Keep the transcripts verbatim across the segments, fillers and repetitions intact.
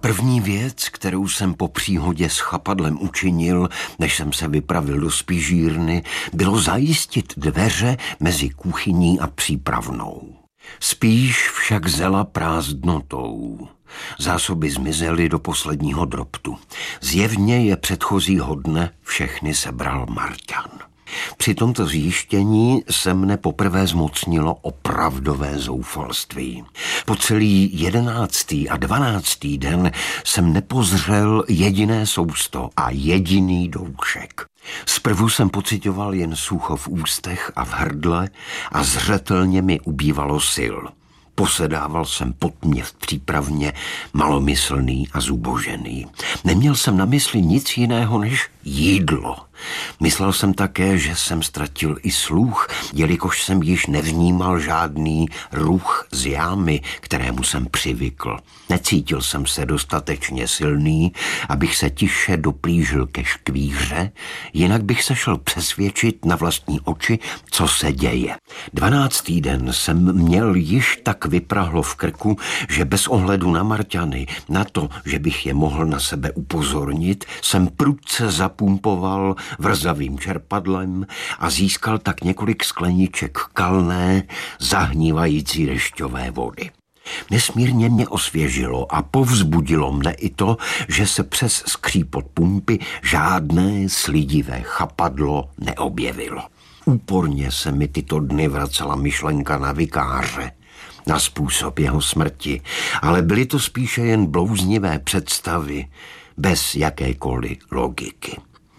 První věc, kterou jsem po příhodě s chapadlem učinil, než jsem se vypravil do spížírny, bylo zajistit dveře mezi kuchyní a přípravnou. Spíš však zela prázdnotou. Zásoby zmizely do posledního droptu. Zjevně je předchozího dne všechny sebral Marťan. Při tomto zjištění se mne poprvé zmocnilo opravdové zoufalství. Po celý jedenáctý a dvanáctý den jsem nepozřel jediné sousto a jediný doušek. Zprvu jsem pocitoval jen sucho v ústech a v hrdle a zřetelně mi ubývalo sil. Posedával jsem potmě v přípravně, malomyslný a zubožený. Neměl jsem na mysli nic jiného než jídlo. Myslel jsem také, že jsem ztratil i sluch, jelikož jsem již nevnímal žádný ruch z jámy, kterému jsem přivykl. Necítil jsem se dostatečně silný, abych se tiše doplížil ke škvíře, jinak bych se šel přesvědčit na vlastní oči, co se děje. Dvanáctý den jsem měl již tak vyprahlo v krku, že bez ohledu na Marťany, na to, že bych je mohl na sebe upozornit, jsem prudce zapumpoval vrzavým čerpadlem a získal tak několik skleniček kalné, zahnívající dešťové vody. Nesmírně mě osvěžilo a povzbudilo mne i to, že se přes skřípot pumpy žádné slidivé chapadlo neobjevilo. Úporně se mi tyto dny vracela myšlenka na vikáře, na způsob jeho smrti, ale byly to spíše jen blouznivé představy, bez jakékoliv logiky.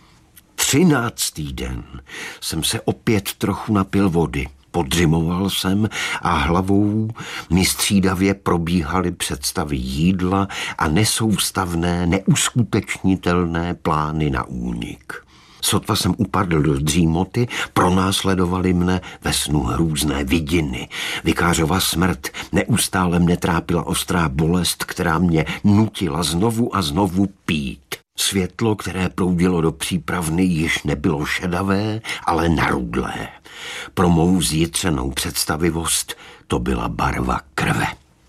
Třináctý den jsem se opět trochu napil vody. Podřimoval jsem a hlavou mi střídavě probíhaly představy jídla a nesoustavné, neuskutečnitelné plány na únik. Sotva jsem upadl do dřímoty, pronásledovaly mne ve snu hrůzné vidiny. Vikářova smrt, neustále mne trápila ostrá bolest, která mě nutila znovu a znovu pít. Světlo, které proudilo do přípravny, již nebylo šedavé, ale narudlé. Pro mou zjitřenou představivost to byla barva krve.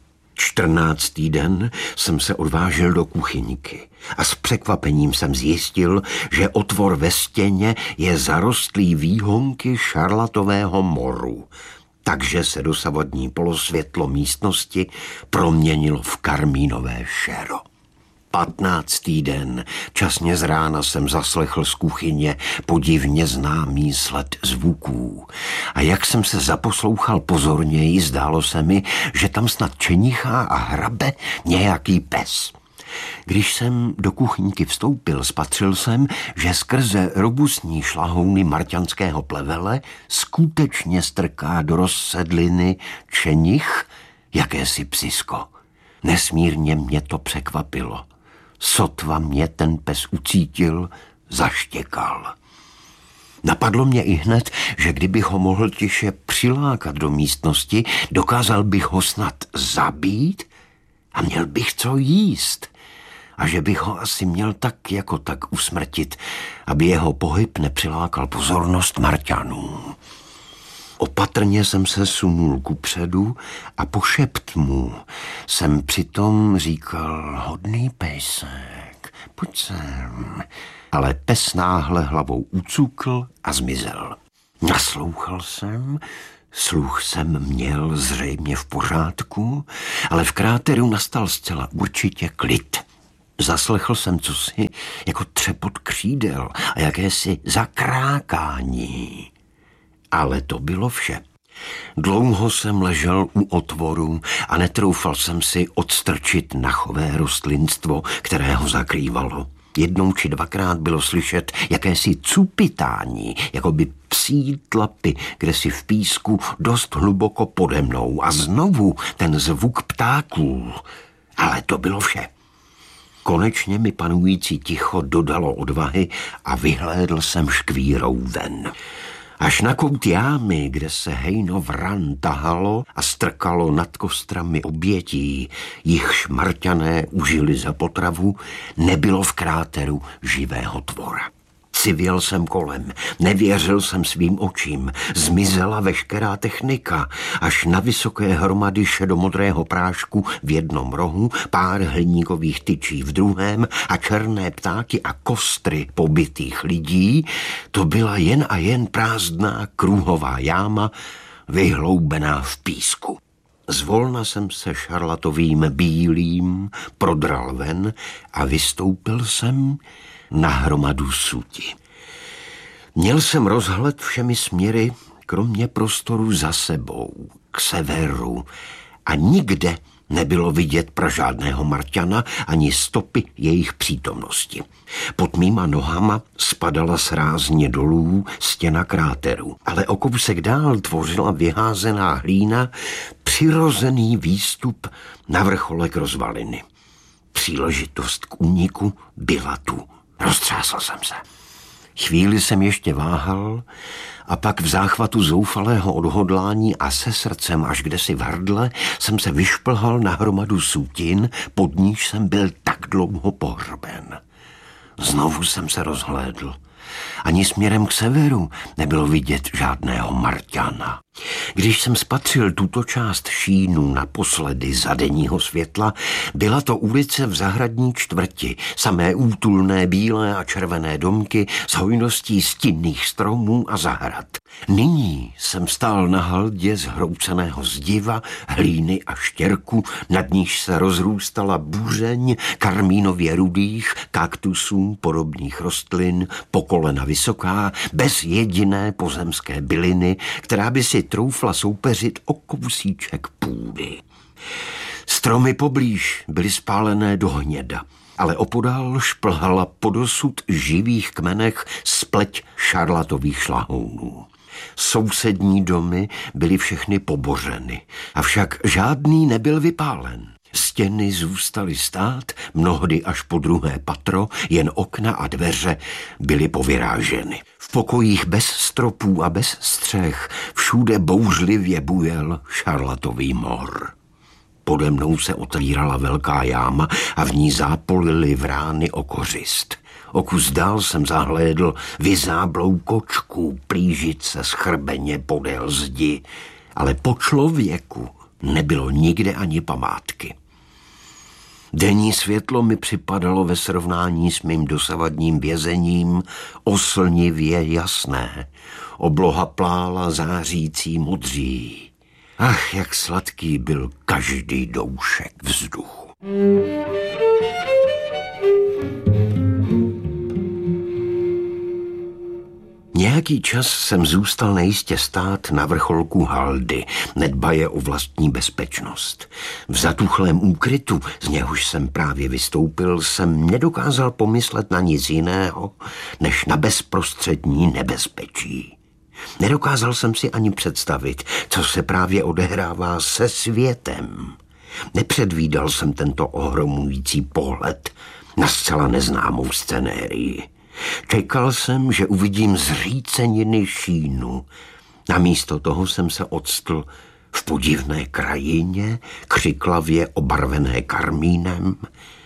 Čtrnáctý den jsem se odvážil do kuchyňky a s překvapením jsem zjistil, že otvor ve stěně je zarostlý výhonky šarlatového moru, takže se dosavadní polosvětlo místnosti proměnilo v karmínové šero. Patnáctý den, časně z rána jsem zaslechl z kuchyně podivně známý sled zvuků. A jak jsem se zaposlouchal pozorněji, zdálo se mi, že tam snad čenichá a hrabe nějaký pes. Když jsem do kuchyňky vstoupil, spatřil jsem, že skrze robustní šlahouny marťanského plevele skutečně strká do rozsedliny čenich jakési psisko. Nesmírně mě to překvapilo. Sotva mě ten pes ucítil, zaštěkal. Napadlo mě i hned, že kdybych ho mohl tiše přilákat do místnosti, dokázal bych ho snad zabít a měl bych co jíst. A že bych ho asi měl tak jako tak usmrtit, aby jeho pohyb nepřilákal pozornost Marťanů. Opatrně jsem se sunul kupředu a po šeptmu jsem přitom říkal: hodný pejsek, pojď sem. Ale pes náhle hlavou ucukl a zmizel. Naslouchal jsem, sluch jsem měl zřejmě v pořádku, ale v kráteru nastal zcela určitě klid. Zaslechl jsem cosi jako třepot křídel a jakési zakrákání. Ale to bylo vše. Dlouho jsem ležel u otvoru a netroufal jsem si odstrčit nachové rostlinstvo, které ho zakrývalo. Jednou či dvakrát bylo slyšet jakési cupitání, jako by psí tlapy, kdesi v písku dost hluboko pode mnou, a znovu ten zvuk ptáků. Ale to bylo vše. Konečně mi panující ticho dodalo odvahy a vyhlédl jsem škvírou ven. Až na kout jámy, kde se hejno vran tahalo a strkalo nad kostrami obětí, jichž Marťané užili za potravu, nebylo v kráteru živého tvora. Civěl jsem kolem, nevěřil jsem svým očím, zmizela veškerá technika, až na vysoké hromady šedomodrého prášku v jednom rohu, pár hliníkových tyčí v druhém a černé ptáky a kostry pobytých lidí, to byla jen a jen prázdná kruhová jáma, vyhloubená v písku. Zvolna jsem se šarlatovým bílým prodral ven a vystoupil jsem na hromadu suti. Měl jsem rozhled všemi směry, kromě prostoru za sebou, k severu, a nikde nebylo vidět pro žádného Marťana ani stopy jejich přítomnosti. Pod mýma nohama spadala srázně dolů stěna kráteru, ale o kousek dál tvořila vyházená hlína přirozený výstup na vrcholek rozvaliny. Příležitost k úniku byla tu. Roztřásl jsem se. Chvíli jsem ještě váhal a pak v záchvatu zoufalého odhodlání a se srdcem až kdesi v hrdle jsem se vyšplhal na hromadu sutin, pod níž jsem byl tak dlouho pohrben. Znovu jsem se rozhlédl. Ani směrem k severu nebylo vidět žádného Marťana. Když jsem spatřil tuto část šínu naposledy za denního světla, byla to ulice v zahradní čtvrti, samé útulné bílé a červené domky s hojností stinných stromů a zahrad. Nyní jsem stál na haldě zhrouceného zdiva, hlíny a štěrku, nad níž se rozrůstala bůřeň karmínově rudých kaktusů podobných rostlin, po kolena vysoká, bez jediné pozemské byliny, která by si troufla soupeřit o kousíček půdy. Stromy poblíž byly spálené do hněda, ale opodál šplhala po dosud živých kmenech spleť šarlatových šlahounů. Sousední domy byly všechny pobořeny, avšak žádný nebyl vypálen. Stěny zůstaly stát, mnohdy až po druhé patro, jen okna a dveře byly povyráženy. V pokojích bez stropů a bez střech všude bouřlivě bujel šarlatový mor. Pode mnou se otvírala velká jáma a v ní zápolily vrány o kořist. O kus dál jsem zahlédl vyzáblou kočku plížit se schrbeně podél zdi, ale po člověku nebylo nikde ani památky. Denní světlo mi připadalo ve srovnání s mým dosavadním vězením oslnivě jasné. Obloha plála zářící modří. Ach, jak sladký byl každý doušek vzduchu. Nějaký čas jsem zůstal nejistě stát na vrcholku haldy, nedbaje o vlastní bezpečnost. V zatuchlém úkrytu, z něhož jsem právě vystoupil, jsem nedokázal pomyslet na nic jiného, než na bezprostřední nebezpečí. Nedokázal jsem si ani představit, co se právě odehrává se světem. Nepředvídal jsem tento ohromující pohled na zcela neznámou scenérii. Čekal jsem, že uvidím zříceniny šínu. Namísto toho jsem se octl v podivné krajině, křiklavě obarvené karmínem,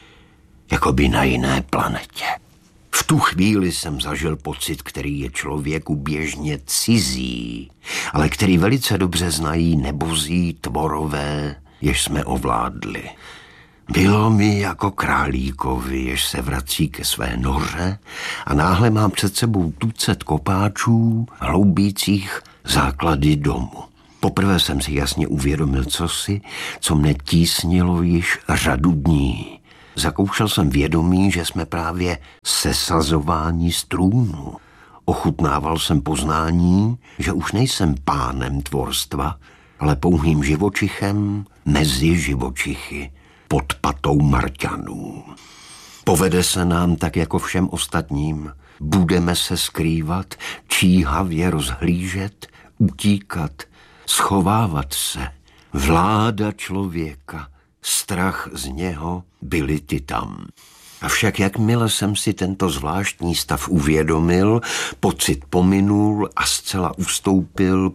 jako by na jiné planetě. V tu chvíli jsem zažil pocit, který je člověku běžně cizí, ale který velice dobře znají nebozí tvorové, jež jsme ovládli. Bylo mi jako králíkovi, jež se vrací ke své noře a náhle mám před sebou tucet kopáčů, hloubících základy domu. Poprvé jsem si jasně uvědomil cosi, co mne tísnilo již řadu dní. Zakoušel jsem vědomí, že jsme právě sesazováni z trůnu. Ochutnával jsem poznání, že už nejsem pánem tvorstva, ale pouhým živočichem mezi živočichy, pod patou Marťanů. Povede se nám tak jako všem ostatním. Budeme se skrývat, číhavě rozhlížet, utíkat, schovávat se. Vláda člověka, strach z něho, byly ty tam. Avšak jakmile jsem si tento zvláštní stav uvědomil, pocit pominul a zcela ustoupil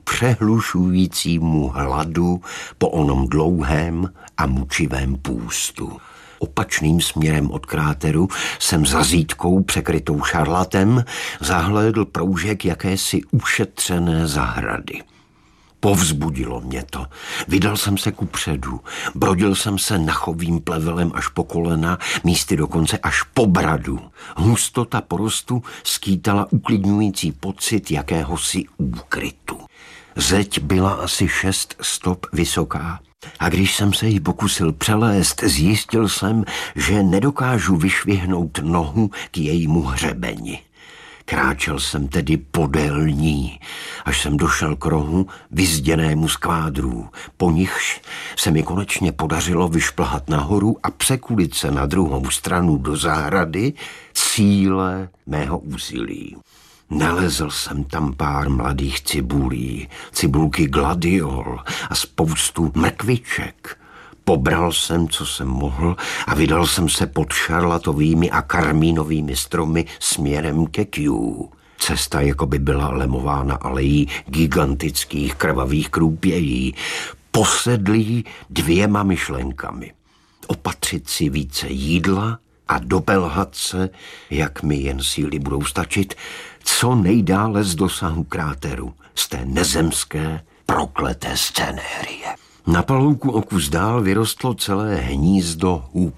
přehlušujícímu hladu po onom dlouhém a mučivém půstu. Opačným směrem od kráteru jsem za zítkou překrytou šarlatem zahlédl proužek jakési ušetřené zahrady. Povzbudilo mě to. Vydal jsem se kupředu. Brodil jsem se nachovým plevelem až po kolena, místy dokonce až po bradu. Hustota porostu skýtala uklidňující pocit jakéhosi úkrytu. Zeď byla asi šest stop vysoká. A když jsem se jí pokusil přelézt, zjistil jsem, že nedokážu vyšvihnout nohu k jejímu hřebeni. Kráčel jsem tedy podél ní, až jsem došel k rohu vyzděnému z kvádrů. Po nichž se mi konečně podařilo vyšplhat nahoru a překulit se na druhou stranu do zahrady cíle mého úsilí. Nalezl jsem tam pár mladých cibulí, cibulky gladiol a spoustu mrkviček. Pobral jsem, co jsem mohl a vydal jsem se pod šarlatovými a karmínovými stromy směrem ke Kew. Cesta jako by byla lemována alejí gigantických krvavých krůpějí, posedlý dvěma myšlenkami. Opatřit si více jídla a dobelhat se, jak mi jen síly budou stačit, co nejdále z dosahu kráteru, z té nezemské prokleté scenérie. Na palouku o kus dál vyrostlo celé hnízdo hub.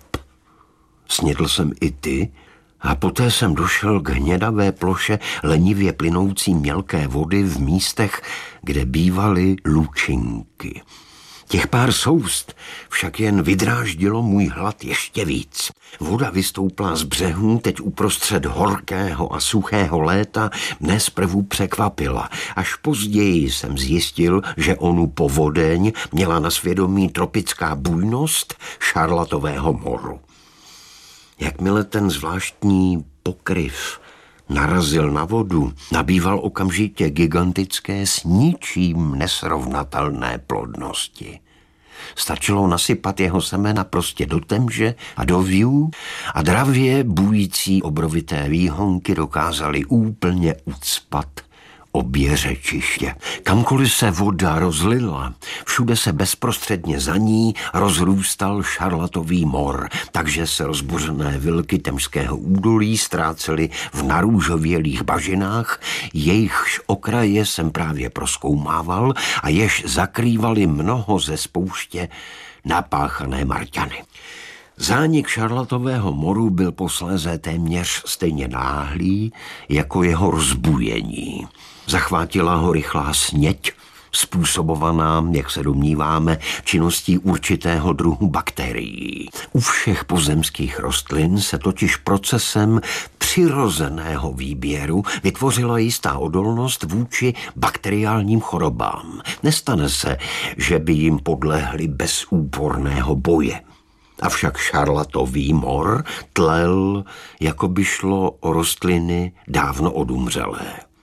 Snědl jsem i ty a poté jsem došel k hnědavé ploše lenivě plynoucí mělké vody v místech, kde bývaly lučinky. Těch pár soust však jen vydráždilo můj hlad ještě víc. Voda vystoupla z břehů teď uprostřed horkého a suchého léta mne zprvu překvapila. Až později jsem zjistil, že onu povodeň měla na svědomí tropická bujnost Šarlatového moru. Jakmile ten zvláštní pokryv narazil na vodu, nabýval okamžitě gigantické s ničím nesrovnatelné plodnosti. Stačilo nasypat jeho semena prostě do temže a do vjú a dravě bující obrovité výhonky dokázaly úplně ucpat obě řečiště. Kamkoliv se voda rozlila, všude se bezprostředně za ní rozrůstal Šarlatový mor, takže se rozbuřené vilky temžského údolí ztrácely v narůžovělých bažinách, jejichž okraje jsem právě prozkoumával a jež zakrývaly mnoho ze spouště napáchané marťany. Zánik Šarlatového moru byl posléze téměř stejně náhlý jako jeho rozbujení. Zachvátila ho rychlá sněť, způsobovaná, jak se domníváme, činností určitého druhu bakterií. U všech pozemských rostlin se totiž procesem přirozeného výběru vytvořila jistá odolnost vůči bakteriálním chorobám. Nestane se, že by jim podlehli bez úporného boje. Avšak Šarlatový mor tlel, jako by šlo o rostliny dávno odumřelé.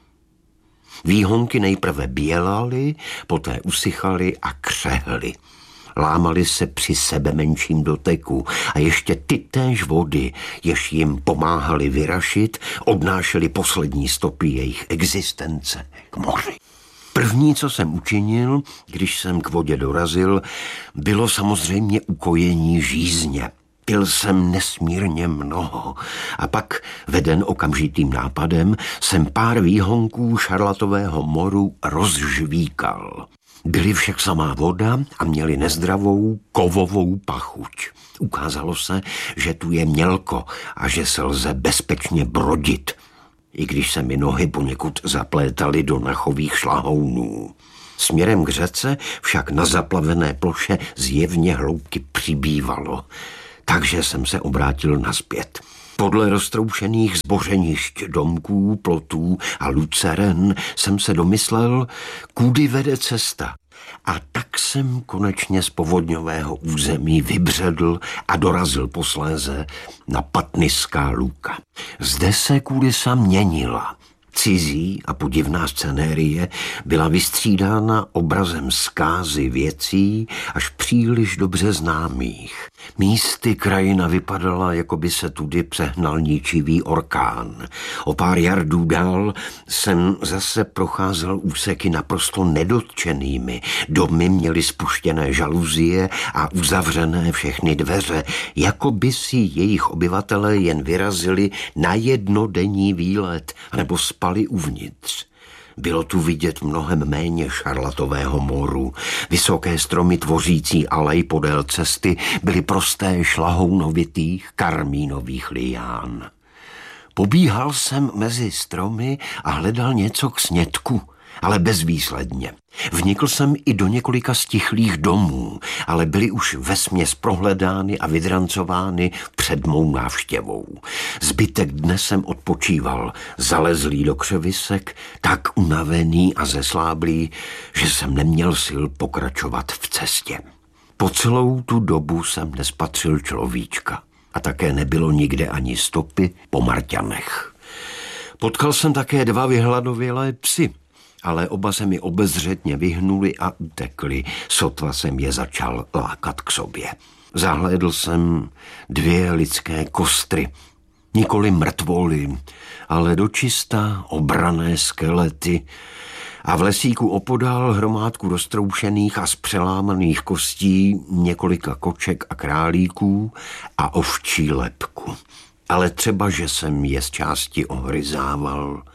Výhonky nejprve bělaly, poté usychaly a křehly. Lámaly se při sebe menším doteku a ještě ty též vody, jež jim pomáhaly vyrašit, odnášely poslední stopy jejich existence k moři. První, co jsem učinil, když jsem k vodě dorazil, bylo samozřejmě ukojení žízně. Pil jsem nesmírně mnoho a pak, veden okamžitým nápadem, jsem pár výhonků Šarlatového moru rozžvíkal. Byly však samá voda a měli nezdravou kovovou pachuť. Ukázalo se, že tu je mělko a že se lze bezpečně brodit, i když se mi nohy poněkud zaplétaly do nachových šlahounů. Směrem k řece však na zaplavené ploše zjevně hloubky přibývalo, takže jsem se obrátil nazpět. Podle roztroušených zbořenišť domků, plotů a luceren jsem se domyslel, kudy vede cesta. A tak jsem konečně z povodňového území vybředl a dorazil posléze na Patniská lůka. Zde se kulisa měnila. Cizí a podivná scenérie byla vystřídána obrazem zkázy věcí až příliš dobře známých. Místy krajina vypadala, jako by se tudy přehnal ničivý orkán. O pár jardů dál jsem zase procházel úseky naprosto nedotčenými. Domy měly spuštěné žaluzie a uzavřené všechny dveře, jako by si jejich obyvatelé jen vyrazili na jednodenní výlet nebo spali uvnitř. Bylo tu vidět mnohem méně šarlatového moru. Vysoké stromy tvořící alej podél cesty byly prosté šlahounovitých karmínových lián. Pobíhal jsem mezi stromy a hledal něco k snědku, ale bezvýsledně. Vnikl jsem i do několika stichlých domů, ale byly už vesměs prohledány a vydrancovány před mou návštěvou. Zbytek dne jsem odpočíval, zalezlý do křevisek, tak unavený a zesláblý, že jsem neměl sil pokračovat v cestě. Po celou tu dobu jsem nespatřil človíčka a také nebylo nikde ani stopy po Marťanech. Potkal jsem také dva vyhladovělé psy, ale oba se mi obezřetně vyhnuli a utekli, sotva jsem je začal lákat k sobě. Zahlédl jsem dvě lidské kostry, nikoli mrtvoly, ale dočista obrané skelety a v lesíku opodál hromádku roztroušených a zpřelámaných kostí několika koček a králíků a ovčí lebku. Ale třeba, že jsem je z části ohryzával,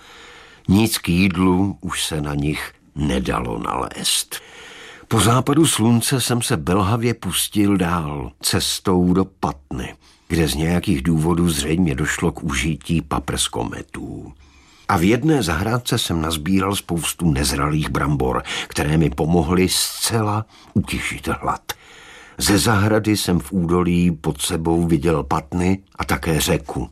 nic k jídlu už se na nich nedalo nalézt. Po západu slunce jsem se belhavě pustil dál cestou do Patny, kde z nějakých důvodů zřejmě došlo k užití paprskometů. A v jedné zahrádce jsem nazbíral spoustu nezralých brambor, které mi pomohly zcela utišit hlad. Ze zahrady jsem v údolí pod sebou viděl Patny a také řeku.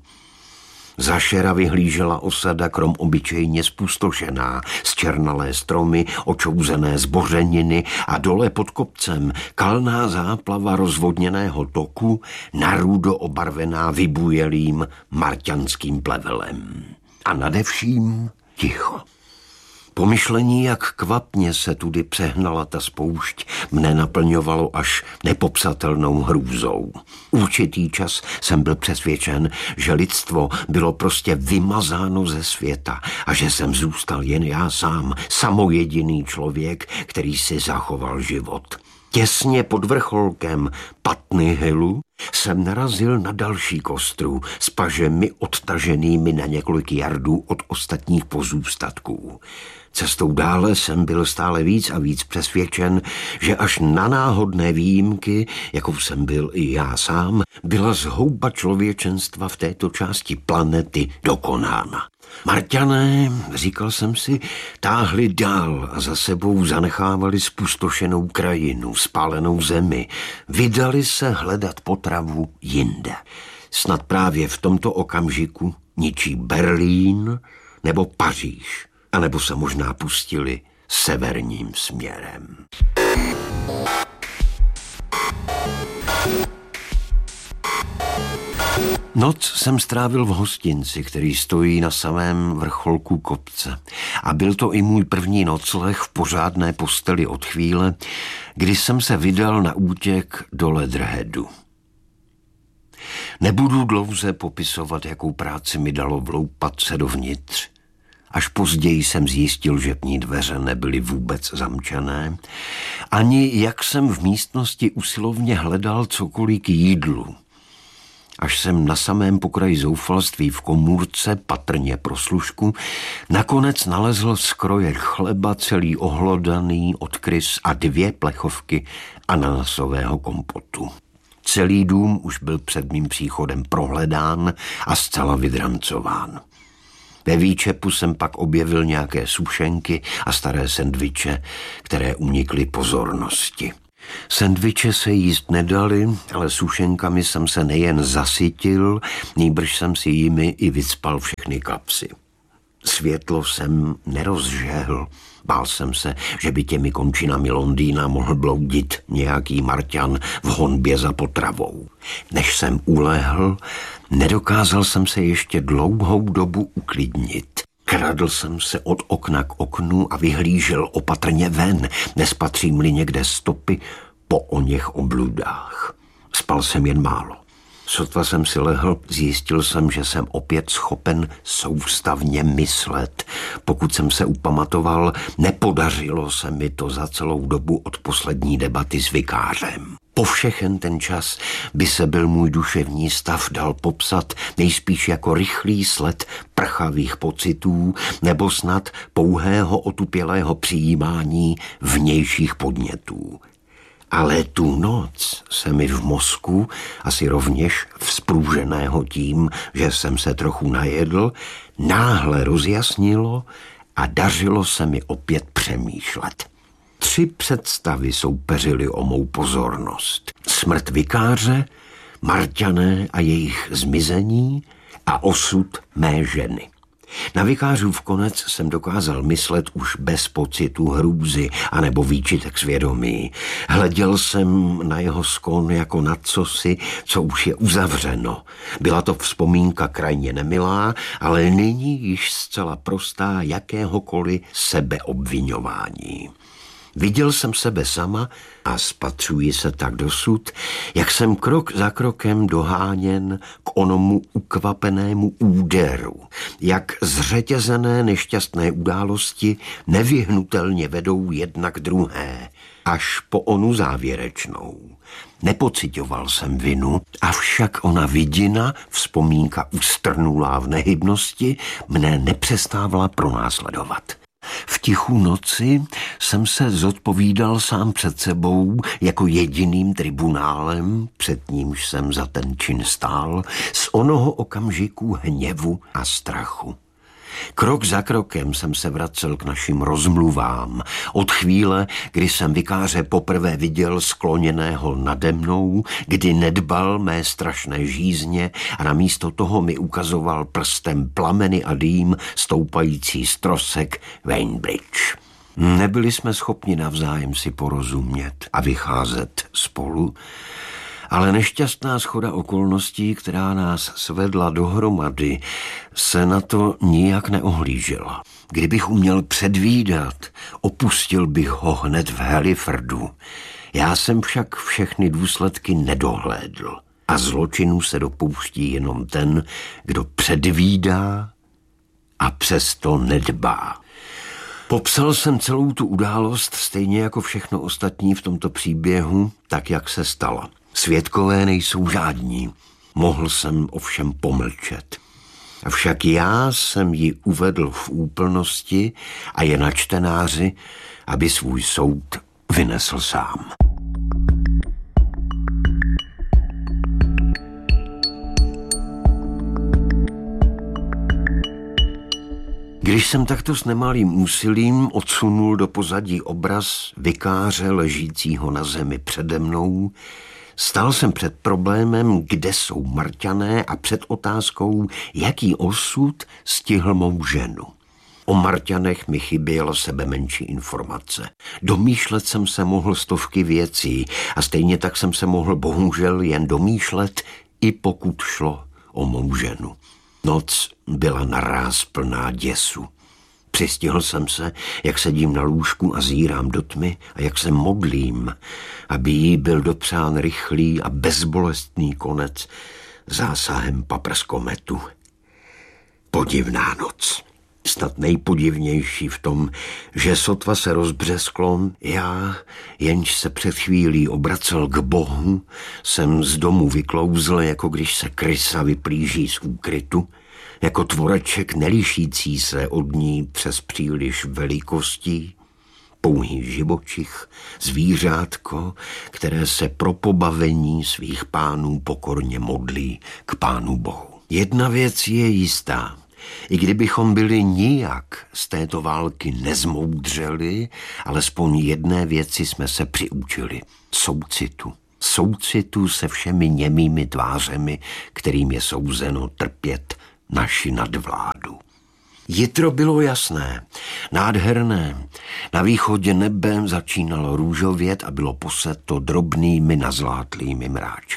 Za šera vyhlížela osada krom obyčejně spustošená, zčernalé stromy, očouzené zbořeniny a dole pod kopcem kalná záplava rozvodněného toku, narudo obarvená vybujelým marťanským plevelem. A nadevším ticho. Pomyšlení, jak kvapně se tudy přehnala ta spoušť, mne naplňovalo až nepopsatelnou hrůzou. Určitý čas jsem byl přesvědčen, že lidstvo bylo prostě vymazáno ze světa a že jsem zůstal jen já sám, samojediný člověk, který si zachoval život. Těsně pod vrcholkem Patny Hillu jsem narazil na další kostru s pažemi odtaženými na několik jardů od ostatních pozůstatků. Cestou dále jsem byl stále víc a víc přesvědčen, že až na náhodné výjimky, jakou jsem byl i já sám, byla zhouba člověčenstva v této části planety dokonána. Marťané, říkal jsem si, táhli dál a za sebou zanechávali spustošenou krajinu, spálenou zemi. Vydali se hledat potravu jinde. Snad právě v tomto okamžiku ničí Berlín nebo Paříž, anebo se možná pustili severním směrem. Noc jsem strávil v hostinci, který stojí na samém vrcholku kopce. A byl to i můj první nocleh v pořádné posteli od chvíle, kdy jsem se vydal na útěk do Leatherheadu. Nebudu dlouze popisovat, jakou práci mi dalo vloupat se dovnitř. Až později jsem zjistil, že pní dveře nebyly vůbec zamčené, ani jak jsem v místnosti usilovně hledal cokoliv k jídlu. Až jsem na samém pokraji zoufalství v komůrce, patrně pro služku, nakonec nalezl skrojek chleba celý ohlodaný od krys a dvě plechovky ananasového kompotu. Celý dům už byl před mým příchodem prohledán a zcela vydrancován. Ve výčepu jsem pak objevil nějaké sušenky a staré sendviče, které unikly pozornosti. Sendviče se jíst nedali, ale sušenkami jsem se nejen zasytil, nýbrž jsem si jimi i vycpal všechny kapsy. Světlo jsem nerozžehl. Bál jsem se, že by těmi končinami Londýna mohl bloudit nějaký Marťan v honbě za potravou. Než jsem ulehl, nedokázal jsem se ještě dlouhou dobu uklidnit. Kradl jsem se od okna k oknu a vyhlížel opatrně ven, nespatřím-li někde stopy po oněch obludách. Spal jsem jen málo. Sotva jsem si lehl, zjistil jsem, že jsem opět schopen soustavně myslet. Pokud jsem se upamatoval, nepodařilo se mi to za celou dobu od poslední debaty s vikářem. Po všechen ten čas by se byl můj duševní stav dal popsat nejspíš jako rychlý sled prchavých pocitů nebo snad pouhého otupělého přijímání vnějších podnětů. Ale tu noc se mi v mozku, asi rovněž vzpruženého tím, že jsem se trochu najedl, náhle rozjasnilo a dařilo se mi opět přemýšlet. Tři představy soupeřily o mou pozornost. Smrt vikáře, Marťané a jejich zmizení a osud mé ženy. Na vikářův konec jsem dokázal myslet už bez pocitu hrůzy anebo výčitek svědomí. Hleděl jsem na jeho skon jako na cosi, co už je uzavřeno. Byla to vzpomínka krajně nemilá, ale nyní již zcela prostá jakéhokoliv sebeobviňování. Viděl jsem sebe sama a spatřuji se tak dosud, jak jsem krok za krokem doháněn k onomu ukvapenému úderu, jak zřetězené nešťastné události nevyhnutelně vedou jedna k druhé, až po onu závěrečnou. Nepocitoval jsem vinu, avšak ona vidina, vzpomínka ustrnulá v nehybnosti, mne nepřestávala pronásledovat. V tichu noci jsem se zodpovídal sám před sebou jako jediným tribunálem, před nímž jsem za ten čin stál, z onoho okamžiku hněvu a strachu. Krok za krokem jsem se vracel k našim rozmluvám. Od chvíle, kdy jsem vikáře poprvé viděl skloněného nade mnou, kdy nedbal mé strašné žízně a namísto toho mi ukazoval prstem plameny a dým stoupající z trosek Weynbridge. Nebyli jsme schopni navzájem si porozumět a vycházet spolu, ale nešťastná shoda okolností, která nás svedla dohromady, se na to nijak neohlížela. Kdybych uměl předvídat, opustil bych ho hned v Halifordu. Já jsem však všechny důsledky nedohlédl. A zločinu se dopouští jenom ten, kdo předvídá a přesto nedbá. Popsal jsem celou tu událost, stejně jako všechno ostatní v tomto příběhu, tak, jak se stala. Svědkové nejsou žádní. Mohl jsem ovšem pomlčet. Avšak já jsem ji uvedl v úplnosti a je na čtenáři, aby svůj soud vynesl sám. Když jsem takto s nemalým úsilím odsunul do pozadí obraz vikáře ležícího na zemi přede mnou, stál jsem před problémem, kde jsou Marťané a před otázkou, jaký osud stihl mou ženu. O Marťanech mi chyběla sebemenší informace. Domýšlet jsem se mohl stovky věcí a stejně tak jsem se mohl bohužel jen domýšlet, i pokud šlo o mou ženu. Noc byla naráz plná děsu. Přistihl jsem se, jak sedím na lůžku a zírám do tmy a jak se modlím, aby jí byl dopřán rychlý a bezbolestný konec zásahem paprskometu. Podivná noc. Snad nejpodivnější v tom, že sotva se rozbřesklo, já, jenž se před chvílí obracel k Bohu, jsem z domu vyklouzl, jako když se krysa vyplíží z úkrytu, jako tvoreček nelíšící se od ní přes příliš velikostí, pouhý živočich, zvířátko, které se pro pobavení svých pánů pokorně modlí k Pánu Bohu. Jedna věc je jistá. I kdybychom byli nijak z této války nezmoudřeli, alespoň jedné věci jsme se přiučili. Soucitu. Soucitu se všemi němými tvářemi, kterým je souzeno trpět naši nadvládu. Jitro bylo jasné, nádherné. Na východě nebe začínalo růžovět a bylo poseto drobnými nazlátlými mráčky.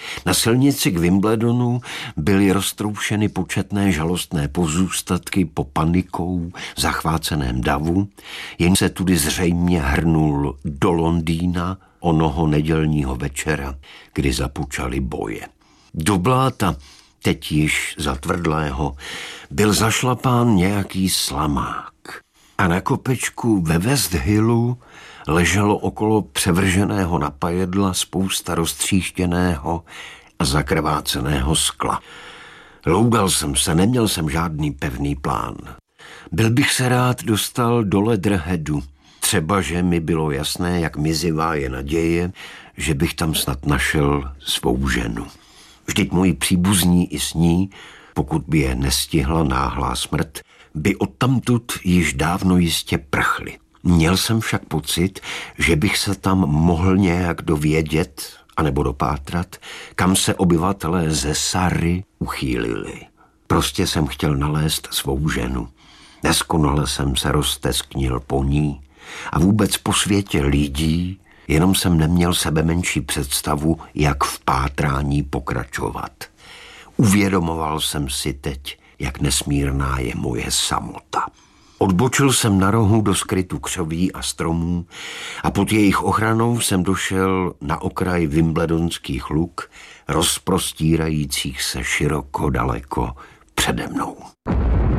Na silnici k Wimbledonu byly roztroušeny početné žalostné pozůstatky po panikou zachváceném davu, jen se tudy zřejmě hrnul do Londýna onoho nedělního večera, kdy zapučaly boje. Do bláta, teď již zatvrdlého, byl zašlapán nějaký slamák a na kopečku ve West Hillu leželo okolo převrženého napajedla spousta roztříštěného a zakrváceného skla. Loudal jsem se, neměl jsem žádný pevný plán. Byl bych se rád dostal do Leatherheadu, třeba že mi bylo jasné, jak mizivá je naděje, že bych tam snad našel svou ženu. Vždyť moji příbuzní i s ní, pokud by je nestihla náhlá smrt, by odtamtud již dávno jistě prchli. Měl jsem však pocit, že bych se tam mohl nějak dovědět, anebo dopátrat, kam se obyvatelé ze Surrey uchýlili. Prostě jsem chtěl nalézt svou ženu. Neskonale jsem se roztesknil po ní a vůbec po světě lidí, jenom jsem neměl sebemenší představu, jak v pátrání pokračovat. Uvědomoval jsem si teď, jak nesmírná je moje samota. Odbočil jsem na rohu do skrytu křoví a stromů a pod jejich ochranou jsem došel na okraj wimbledonských luk, rozprostírajících se široko daleko přede mnou.